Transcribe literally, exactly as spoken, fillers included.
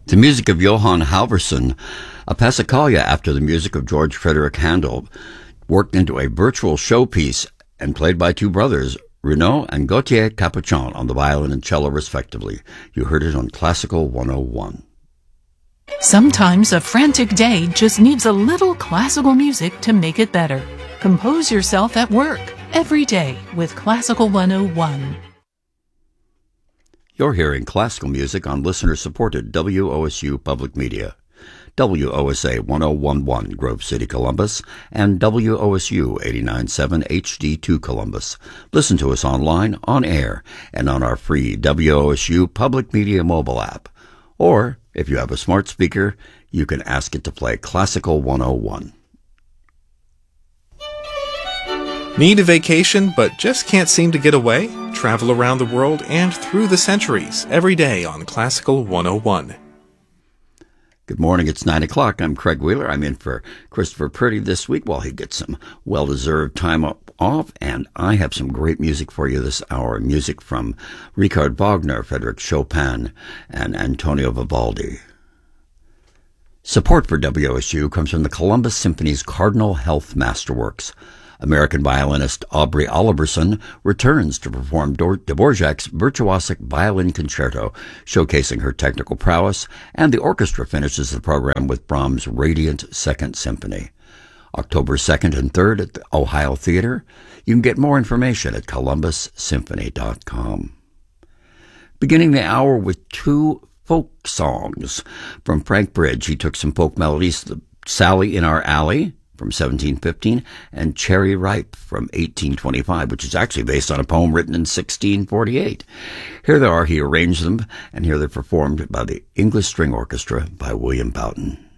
The music of Johann Halvorsen, a Passacaglia after the music of George Frederick Handel, worked into a virtual showpiece and played by two brothers, Renaud and Gauthier Capuchon, on the violin and cello respectively. You heard it on Classical one oh one. Sometimes a frantic day just needs a little classical music to make it better. Compose yourself at work every day with Classical one oh one. You're hearing classical music on listener-supported W O S U Public Media. W O S A one oh one point one Grove City, Columbus, and W O S U eighty-nine point seven H D two Columbus. Listen to us online, on air, and on our free W O S U Public Media mobile app. Or, if you have a smart speaker, you can ask it to play Classical one oh one. Need a vacation but just can't seem to get away? Travel around the world and through the centuries every day on Classical one oh one. Good morning, it's nine o'clock. I'm Craig Wheeler. I'm in for Christopher Purdy this week while he gets some well-deserved time off, and I have some great music for you this hour. Music from Richard Wagner, Frédéric Chopin, and Antonio Vivaldi. Support for W O S U comes from the Columbus Symphony's Cardinal Health Masterworks. American violinist Aubrey Oliverson returns to perform Dvorak's virtuosic violin concerto, showcasing her technical prowess, and the orchestra finishes the program with Brahms' Radiant Second Symphony. October second and third at the Ohio Theater. You can get more information at columbus symphony dot com. Beginning the hour with two folk songs. From Frank Bridge, he took some folk melodies, Sally in Our Alley, from seventeen fifteen, and Cherry Ripe from eighteen twenty-five, which is actually based on a poem written in sixteen forty-eight. Here they are. He arranged them, and here they're performed by the English String Orchestra by William Boughton.